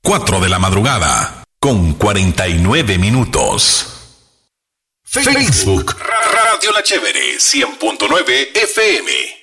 4 de la madrugada, con 49 minutos. Facebook, Radio La Chévere, 100.9 FM.